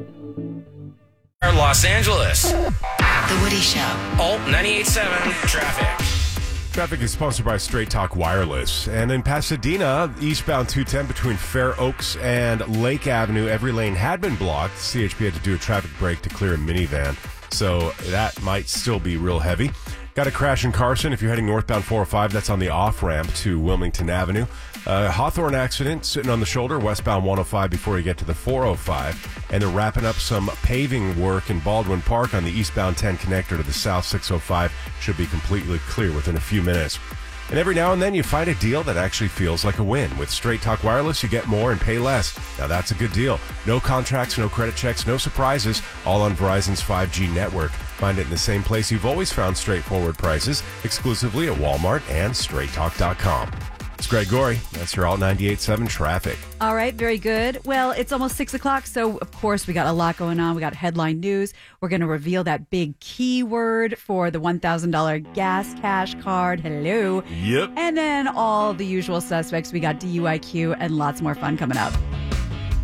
Los Angeles. The Woody Show. Alt 98.7 traffic. Traffic is sponsored by Straight Talk Wireless. And in Pasadena, eastbound 210 between Fair Oaks and Lake Avenue, every lane had been blocked. CHP had to do a traffic break to clear a minivan, so that might still be real heavy. Got a crash in Carson. If you're heading northbound 405, that's on the off-ramp to Wilmington Avenue. Hawthorne accident sitting on the shoulder, westbound 105 before you get to the 405. And they're wrapping up some paving work in Baldwin Park on the eastbound 10 connector to the south 605. Should be completely clear within a few minutes. And every now and then you find a deal that actually feels like a win. With Straight Talk Wireless, you get more and pay less. Now that's a good deal. No contracts, no credit checks, no surprises, all on Verizon's 5G network. Find it in the same place you've always found straightforward prices, exclusively at Walmart and StraightTalk.com. It's Greg Gorey. That's your Alt 98.7 traffic. All right, very good. Well, it's almost 6 o'clock, so of course we got a lot going on. We got headline news. We're going to reveal that big keyword for the $1,000 gas cash card. Hello. Yep. And then all the usual suspects. We got DUIQ and lots more fun coming up.